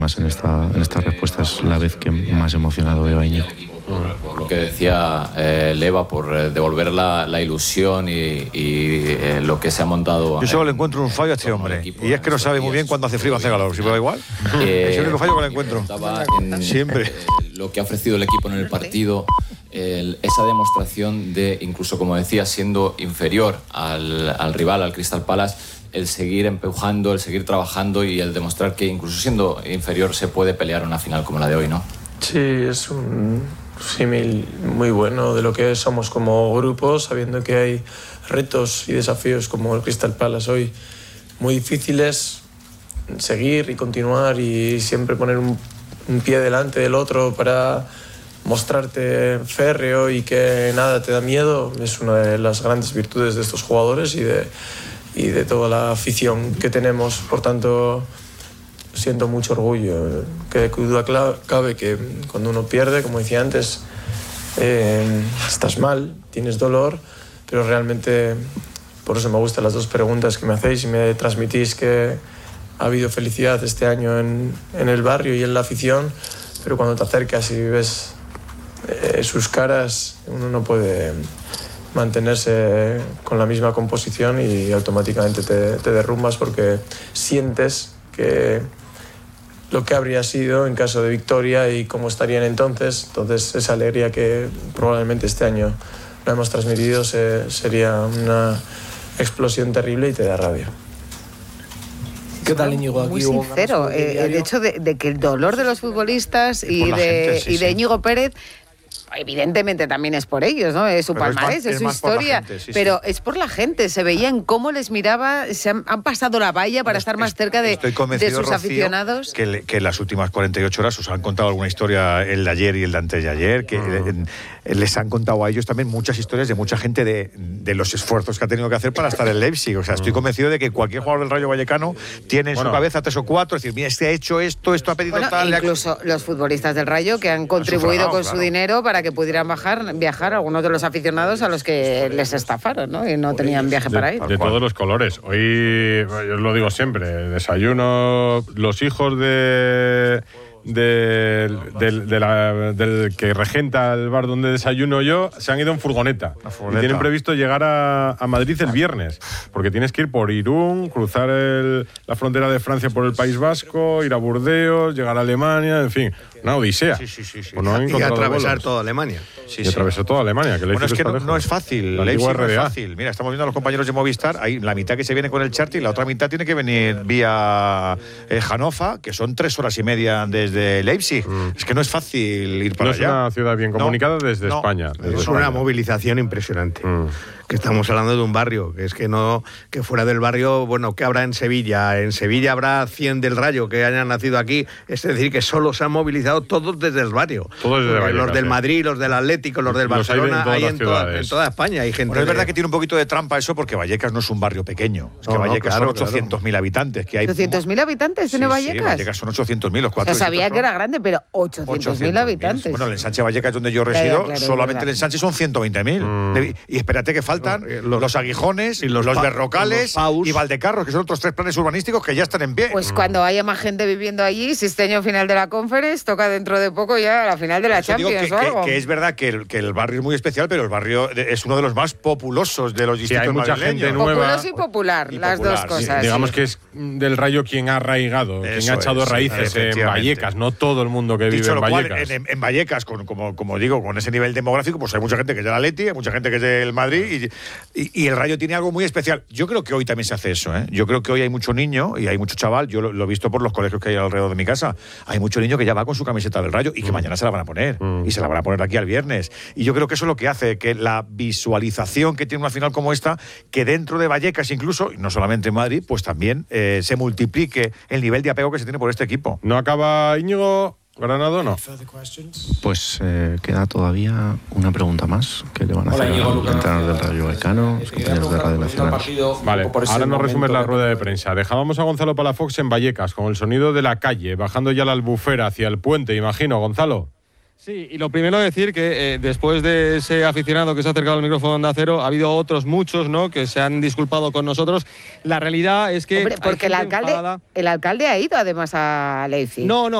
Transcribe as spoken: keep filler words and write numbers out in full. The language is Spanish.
Más en esta, en esta respuesta es la vez que más emocionado veo a Íñigo. Por lo que decía eh, Leva, por eh, devolver la, la ilusión y, y eh, lo que se ha montado. Yo solo le encuentro un fallo a este hombre, y es que no sabe muy bien cuándo hace frío o hace calor, si me da igual. Eh, es el único fallo que le encuentro. En, Siempre. Eh, lo que ha ofrecido el equipo en el partido, el, esa demostración de, incluso como decía, siendo inferior al, al rival, al Crystal Palace, el seguir empujando, el seguir trabajando y el demostrar que incluso siendo inferior se puede pelear una final como la de hoy, ¿no? Sí, es un símil muy bueno de lo que somos como grupo, sabiendo que hay retos y desafíos como el Crystal Palace hoy muy difíciles, seguir y continuar y siempre poner un, un pie delante del otro para mostrarte férreo y que nada te da miedo, es una de las grandes virtudes de estos jugadores y de y de toda la afición que tenemos. Por tanto, siento mucho orgullo. Que duda cabe que cuando uno pierde, como decía antes, eh, estás mal, tienes dolor, pero realmente por eso me gustan las dos preguntas que me hacéis y me transmitís que ha habido felicidad este año en, en el barrio y en la afición, pero cuando te acercas y ves eh, sus caras, uno no puede mantenerse con la misma composición y automáticamente te, te derrumbas porque sientes que lo que habría sido en caso de victoria y cómo estarían entonces. Entonces esa alegría que probablemente este año no hemos transmitido se, sería una explosión terrible y te da rabia. ¿Qué tal, Íñigo? Muy sincero, eh, el hecho de, de que el dolor de los futbolistas y, y, de, gente, sí, y de Íñigo Pérez evidentemente también es por ellos, ¿no? Es su pero palmarés, es, más, es su es historia, gente, sí, pero sí. Es por la gente. Se veía en cómo les miraba, se han, han pasado la valla para estar más cerca de, de sus Rocío, aficionados. Que, le, que en las últimas cuarenta y ocho horas os han contado alguna historia, el de ayer y el de antes de ayer, que mm. en, en, les han contado a ellos también muchas historias de mucha gente de, de los esfuerzos que ha tenido que hacer para estar en Leipzig. O sea, estoy convencido de que cualquier jugador del Rayo Vallecano tiene en bueno. su cabeza tres o cuatro, es decir, mira, este ha hecho esto, esto ha pedido bueno, tal. Incluso ha... los futbolistas del Rayo que han contribuido con claro. su dinero para que pudieran bajar viajar algunos de los aficionados a los que les estafaron, ¿no? Y no tenían viaje de, para ir. De todos los colores. Hoy, yo lo digo siempre, desayuno, los hijos de... Del, del, de la, del que regenta el bar donde desayuno yo, se han ido en furgoneta, furgoneta. Y tienen previsto llegar a, a Madrid el viernes, porque tienes que ir por Irún, cruzar el, la frontera de Francia por el País Vasco, ir a Burdeos, llegar a Alemania, en fin, una odisea. Sí, sí, sí, sí. Pues no y atravesar vuelos. toda Alemania. Sí, y sí. atravesar toda Alemania. Que bueno, es que no, no es fácil, Leipzig no es R D A. fácil. Mira, estamos viendo a los compañeros de Movistar, hay la mitad que se viene con el charter y la otra mitad tiene que venir vía eh, Hannover, que son tres horas y media desde Leipzig. Mm. Es que no es fácil ir para no allá. No es una ciudad bien comunicada no, desde no, España. Desde es España. Una movilización impresionante. Mm. Que estamos hablando de un barrio, que es que no, que fuera del barrio, bueno, ¿qué habrá en Sevilla? En Sevilla habrá cien del Rayo que hayan nacido aquí, es decir, que solo se han movilizado todos desde el barrio. Todos desde Vallecas, los del sí. Madrid, los del Atlético, los del los Barcelona, hay, en, en, toda, en toda España hay gente. Bueno, es verdad de... que tiene un poquito de trampa eso, porque Vallecas no es un barrio pequeño. Es que no, Vallecas no, claro, son ochocientos mil claro. habitantes. Que hay... ¿ochocientos mil habitantes tiene sí, Vallecas? Sí, Vallecas son ochocientos mil. Los cuatro o sea, sabía que era grande, pero ochocientos mil habitantes. Bueno, el ensanche Vallecas, donde yo resido, claro, claro, solamente el ensanche son ciento veinte mil. Mm. Y espérate que faltan no, los, los aguijones, y los, los berrocales los y Valdecarros, que son otros tres planes urbanísticos que ya están en pie. Pues mm. cuando haya más gente viviendo allí, si este año final de la Conference, toca dentro de poco ya la final de la Eso Champions que, o algo. Que, que es verdad que el, que el barrio es muy especial, pero el barrio es uno de los más populosos de los distritos sí, hay mucha madrileños. gente nueva. Populoso y popular, y las popular, dos cosas. Sí, digamos sí. que es del Rayo quien ha arraigado, Eso quien ha echado es, raíces en Vallecas, no todo el mundo que Dicho vive en cual, Vallecas. En, en Vallecas, con, como, como digo, con ese nivel demográfico, pues hay mucha gente que es del Atleti, hay mucha gente que es del Madrid y, y, y el Rayo tiene algo muy especial. Yo creo que hoy también se hace eso, ¿eh? Yo creo que hoy hay mucho niño y hay mucho chaval, yo lo, lo he visto por los colegios que hay alrededor de mi casa, hay mucho niño que ya va con su camiseta del Rayo y que mm. mañana se la van a poner mm. y se la van a poner aquí al viernes. Y yo creo que eso es lo que hace que la visualización que tiene una final como esta, que dentro de Vallecas incluso, y no solamente en Madrid, pues también eh, se multiplique el nivel de apego que se tiene por este equipo. ¿No acaba Íñigo Granado, no? Pues eh, queda todavía una pregunta más que le van a Hola, hacer al entrenador del Rayo Vallecano, los compañeros de Radio Nacional. Vale, ahora nos resumes la rueda de prensa. Dejábamos a Gonzalo Palafox en Vallecas, con el sonido de la calle, bajando ya la Albufera hacia el puente, imagino, Gonzalo. Sí, y lo primero decir que eh, después de ese aficionado que se ha acercado al micrófono de Onda Cero, ha habido otros muchos, ¿no?, que se han disculpado con nosotros. La realidad es que... Hombre, porque el alcalde, el alcalde ha ido además a Leipzig. No, no.